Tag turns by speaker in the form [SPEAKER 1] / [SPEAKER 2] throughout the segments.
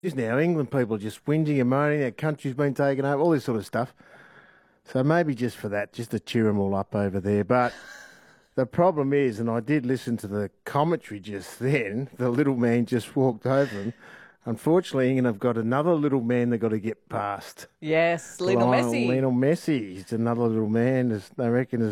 [SPEAKER 1] Just now, England people are just whinging and moaning, their country's been taken over, all this sort of stuff. So maybe just for that, just to cheer them all up over there. But the problem is, and I did listen to the commentary just then, the little man just walked over him. Unfortunately, England have got another little man they've got to get past.
[SPEAKER 2] Yes, Lionel Messi.
[SPEAKER 1] Lionel Messi. He's another little man. They reckon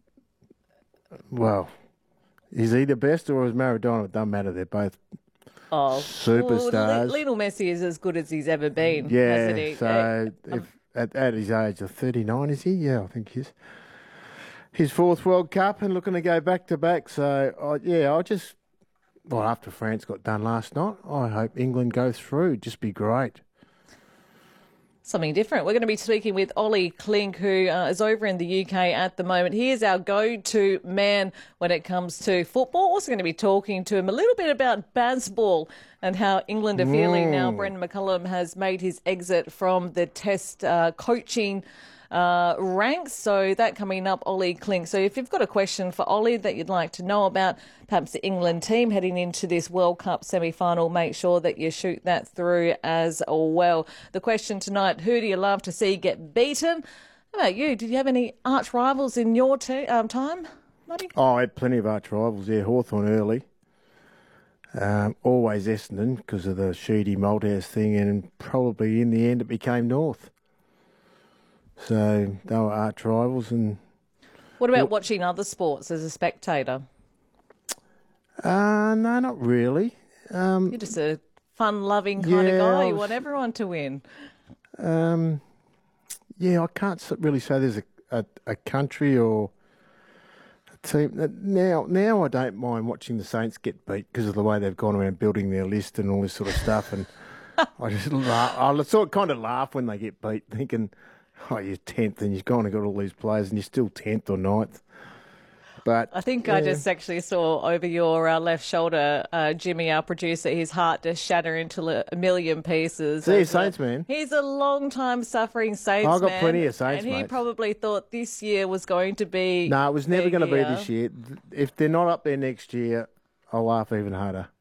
[SPEAKER 1] well, is he the best or is Maradona? It doesn't matter. They're both superstars.
[SPEAKER 2] Well, Lionel Messi is as good as he's ever been,
[SPEAKER 1] Yeah,
[SPEAKER 2] hasn't he?
[SPEAKER 1] so at his age of 39, is he? Yeah, I think he is. His fourth World Cup and looking to go back-to-back. So, after France got done last night, I hope England go through. Just be great.
[SPEAKER 2] Something different. We're going to be speaking with Ollie Klink, who is over in the UK at the moment. He is our go-to man when it comes to football. Also going to be talking to him a little bit about baseball and how England are feeling now. Brendan McCullum has made his exit from the Test coaching ranks. So that coming up, Ollie Klink. So if you've got a question for Ollie that you'd like to know about, perhaps the England team heading into this World Cup semi-final, make sure that you shoot that through as well. The question tonight, who do you love to see get beaten? How about you? Did you have any arch rivals in your time, Muddy?
[SPEAKER 1] Oh, I had plenty of arch rivals there. Hawthorn early. Always Essendon because of the Sheedy Malthouse thing, and probably in the end it became North. So they were arch rivals. And
[SPEAKER 2] what about watching other sports as a spectator?
[SPEAKER 1] No, not really.
[SPEAKER 2] You're just a fun-loving kind of guy. You want everyone to win.
[SPEAKER 1] I can't really say there's a country or a team. Now I don't mind watching the Saints get beat because of the way they've gone around building their list and all this sort of stuff. And I just kind of laugh when they get beat, thinking, oh, you're 10th and you've gone and got all these players and you're still 10th or 9th. But
[SPEAKER 2] I think I just actually saw over your left shoulder, Jimmy, our producer, his heart just shatter into a million pieces.
[SPEAKER 1] See, Saints man.
[SPEAKER 2] He's a long-time suffering Saints man.
[SPEAKER 1] I've got plenty of Saints,
[SPEAKER 2] and he probably thought this year was going to be...
[SPEAKER 1] No, it was never going to be this year. If they're not up there next year, I'll laugh even harder.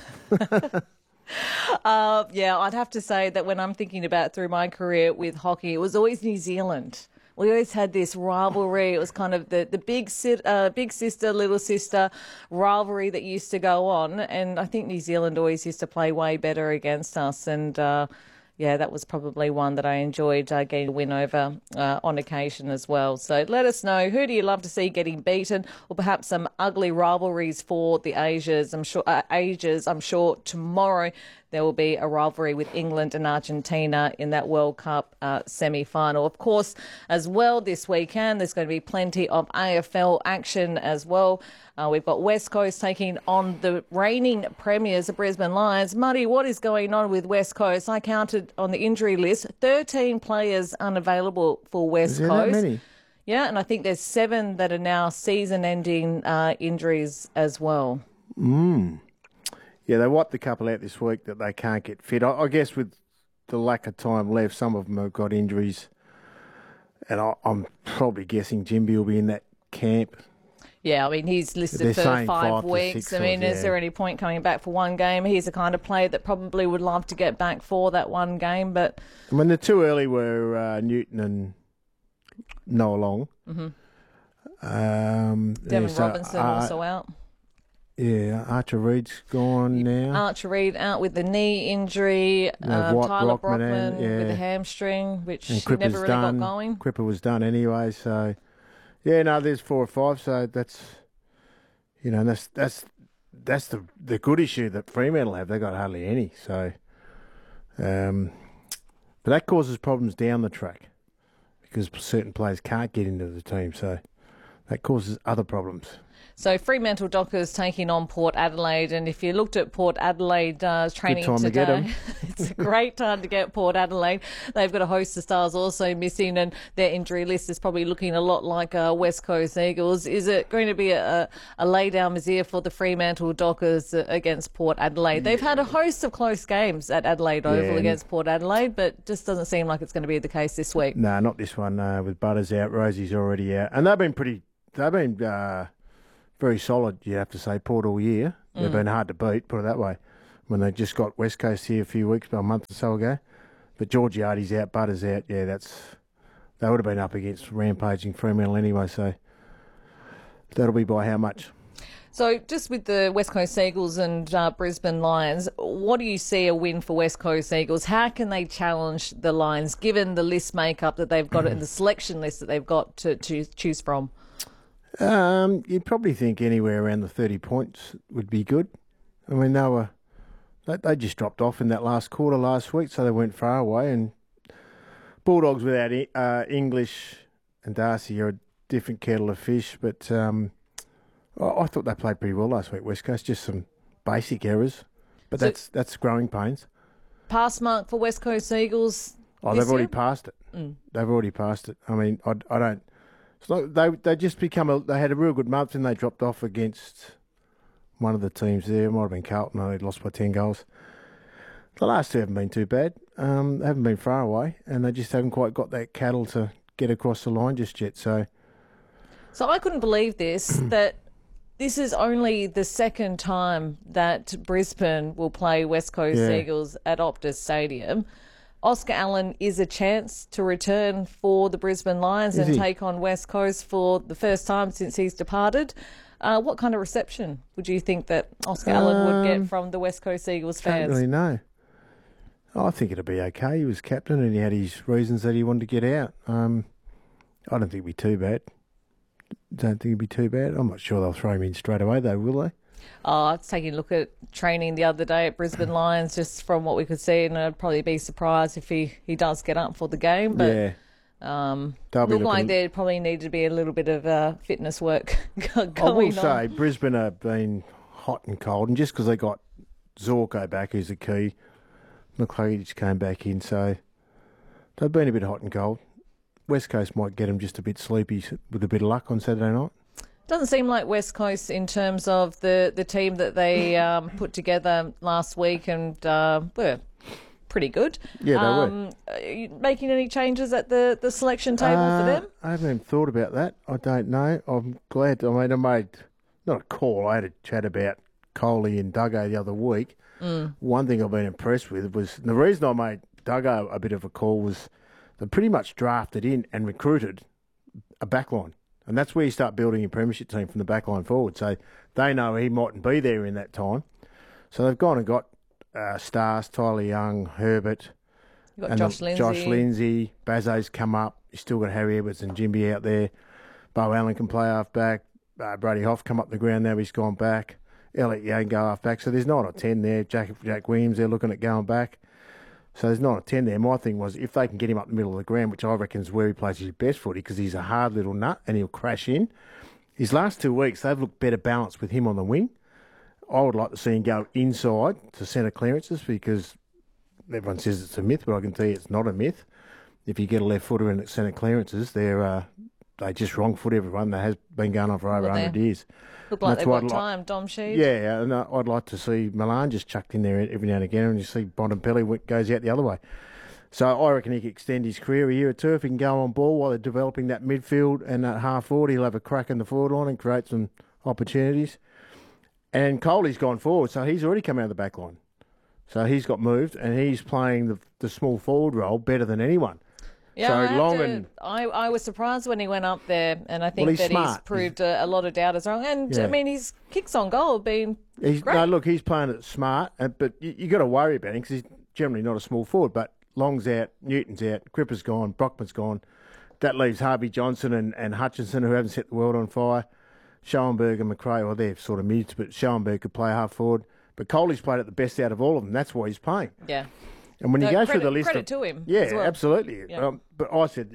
[SPEAKER 2] I'd have to say that when I'm thinking about through my career with hockey, it was always New Zealand. We always had this rivalry. It was kind of the big sister, little sister rivalry that used to go on. And I think New Zealand always used to play way better against us. And that was probably one that I enjoyed getting a win over on occasion as well. So let us know, who do you love to see getting beaten, or perhaps some ugly rivalries for the Asians. I'm sure tomorrow there will be a rivalry with England and Argentina in that World Cup semi-final. Of course, as well, this weekend there's going to be plenty of AFL action as well. We've got West Coast taking on the reigning premiers, the Brisbane Lions. Muddy, what is going on with West Coast? I counted on the injury list, 13 players unavailable for West Coast.
[SPEAKER 1] That many?
[SPEAKER 2] Yeah, and I think there's 7 that are now season-ending injuries as well.
[SPEAKER 1] Yeah, they wiped a couple out this week that they can't get fit. I guess with the lack of time left, some of them have got injuries. And I'm probably guessing Jimby will be in that camp.
[SPEAKER 2] Yeah, I mean, he's listed for 5 weeks. I mean, is there any point coming back for one game? He's the kind of player that probably would love to get back for that one game. But
[SPEAKER 1] I mean, the two early were Newton and Noah Long.
[SPEAKER 2] Mm-hmm. Devin Robinson also out.
[SPEAKER 1] Yeah, Archer Reed's gone now.
[SPEAKER 2] Archer Reed out with the knee injury. Tyler Brockman with the hamstring, which never really got going.
[SPEAKER 1] Cripper was done anyway, so there's 4 or 5. So that's the good issue that Fremantle have. They got hardly any. So, but that causes problems down the track because certain players can't get into the team. So that causes other problems.
[SPEAKER 2] So Fremantle Dockers taking on Port Adelaide, and if you looked at Port Adelaide training today, it's a great time to get Port Adelaide. They've got a host of stars also missing, and their injury list is probably looking a lot like West Coast Eagles. Is it going to be a lay-down misère for the Fremantle Dockers against Port Adelaide? They've had a host of close games at Adelaide Oval against Port Adelaide, but just doesn't seem like it's going to be the case this week.
[SPEAKER 1] No, not this one. With Butters out, Rosie's already out, and they've been very solid, you have to say, Port all year. They've been hard to beat, put it that way. when they just got West Coast here a month or so ago. But Georgiades out, Butters out. Yeah, they would have been up against rampaging Fremantle anyway. So that'll be by how much?
[SPEAKER 2] So just with the West Coast Eagles and Brisbane Lions, what do you see a win for West Coast Eagles? How can they challenge the Lions, given the list makeup that they've got and the selection list that they've got to choose from?
[SPEAKER 1] You'd probably think anywhere around the 30 points would be good. I mean, they just dropped off in that last quarter last week, so they went far away. And Bulldogs without English and Darcy are a different kettle of fish, but I thought they played pretty well last week, West Coast. Just some basic errors, but that's growing pains. Pass
[SPEAKER 2] mark for West Coast Eagles.
[SPEAKER 1] Oh, they've already passed it. They've already passed it. I mean, I don't. It's like they just they had a real good month and they dropped off against one of the teams there. It might have been Carlton. They lost by 10 goals. The last two haven't been too bad. They haven't been far away, and they just haven't quite got that cattle to get across the line just yet. So
[SPEAKER 2] I couldn't believe that this is only the second time that Brisbane will play West Coast Eagles at Optus Stadium. Oscar Allen is a chance to return for the Brisbane Lions and take on West Coast for the first time since he's departed. What kind of reception would you think that Oscar Allen would get from the West Coast Eagles fans?
[SPEAKER 1] I don't really know. I think it'll be okay. He was captain and he had his reasons that he wanted to get out. I don't think it'll be too bad. Don't think it'll be too bad. I'm not sure they'll throw him in straight away, though, will they?
[SPEAKER 2] I was taking a look at training the other day at Brisbane Lions, just from what we could see, and I'd probably be surprised if he does get up for the game. But look like there probably needed to be a little bit of fitness work going on.
[SPEAKER 1] I will say Brisbane have been hot and cold, and just because they got Zorko back, who's the key, McCluggage came back in, so they've been a bit hot and cold. West Coast might get them just a bit sleepy with a bit of luck on Saturday night.
[SPEAKER 2] Doesn't seem like West Coast in terms of the team that they put together last week and were pretty good.
[SPEAKER 1] Yeah, they were.
[SPEAKER 2] Are you making any changes at the selection table for them?
[SPEAKER 1] I haven't even thought about that. I don't know. I'm glad. I made not a call. I had a chat about Coley and Duggo the other week. One thing I've been impressed with was, the reason I made Duggo a bit of a call was they pretty much drafted in and recruited a backline. And that's where you start building your premiership team, from the backline forward. So they know he mightn't be there in that time. So they've gone and got Stars, Tyler Young, Herbert.
[SPEAKER 2] You've got Josh
[SPEAKER 1] Lindsay. Bazzo's come up. You've still got Harry Edwards and Jimby out there. Bo Allen can play half back. Brady Hoff come up the ground now. He's gone back. Elliot Yang go half back. So there's 9 or 10 there. Jack Williams, they're looking at going back. So there's 9 or 10 there. My thing was, if they can get him up the middle of the ground, which I reckon is where he plays his best footy, because he's a hard little nut and he'll crash in. His last 2 weeks, they've looked better balanced with him on the wing. I would like to see him go inside to centre clearances, because everyone says it's a myth, but I can tell you it's not a myth. If you get a left footer in at centre clearances, they just wrong foot everyone. That has been going on for over 100 years.
[SPEAKER 2] Look like they've got time, Dom Sheed.
[SPEAKER 1] Yeah, and I'd like to see Milan just chucked in there every now and again, and you see Bontempelli goes out the other way. So I reckon he could extend his career a year or two if he can go on ball while they're developing that midfield and that half forward. He'll have a crack in the forward line and create some opportunities. And Coley's gone forward, so he's already come out of the back line. So he's got moved, and he's playing the small forward role better than anyone.
[SPEAKER 2] Yeah, so I was surprised when he went up there, and I think he's proved a lot of doubters wrong. And, I mean, his kicks on goal have been great.
[SPEAKER 1] No, look, he's playing it smart, but you got to worry about him because he's generally not a small forward. But Long's out, Newton's out, Cripper's gone, Brockman's gone. That leaves Harvey Johnson and Hutchinson, who haven't set the world on fire. Schoenberg and McRae, well, they're sort of mids, but Schoenberg could play half forward. But Coley's played it the best out of all of them. That's why he's playing.
[SPEAKER 2] Yeah.
[SPEAKER 1] And when you go through the list,
[SPEAKER 2] credit to him.
[SPEAKER 1] Yeah,
[SPEAKER 2] well.
[SPEAKER 1] Absolutely.
[SPEAKER 2] Yeah.
[SPEAKER 1] But I said,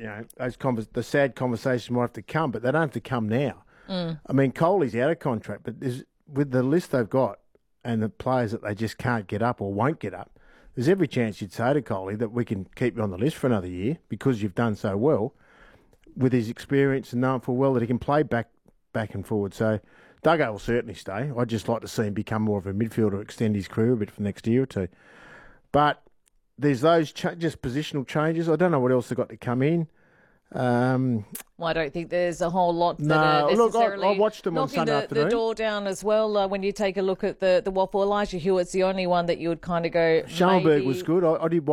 [SPEAKER 1] the sad conversations might have to come, but they don't have to come now. I mean, Coley's out of contract, but with the list they've got and the players that they just can't get up or won't get up, there's every chance you'd say to Coley that we can keep you on the list for another year because you've done so well with his experience and knowing full well that he can play back and forward. So Duggo will certainly stay. I'd just like to see him become more of a midfielder, extend his career a bit for the next year or two. But there's those just positional changes. I don't know what else they've got to come in. Um,
[SPEAKER 2] Well, I don't think there's a whole lot that
[SPEAKER 1] No,
[SPEAKER 2] are
[SPEAKER 1] look,
[SPEAKER 2] necessarily
[SPEAKER 1] I watched them on
[SPEAKER 2] knocking
[SPEAKER 1] Sunday
[SPEAKER 2] the
[SPEAKER 1] afternoon.
[SPEAKER 2] door down as well. When you take a look at the WAFL, Elijah Hewitt's the only one that you would kind of go,
[SPEAKER 1] Schallenberg
[SPEAKER 2] maybe.
[SPEAKER 1] was good. I did